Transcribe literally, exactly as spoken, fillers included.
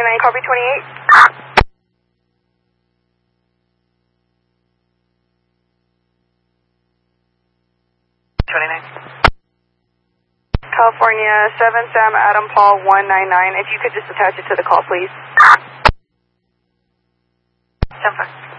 twenty-nine, copy twenty-eight. twenty-nine. California, seven Sam Adam Paul one nine nine. If you could just attach it to the call, please. ten four.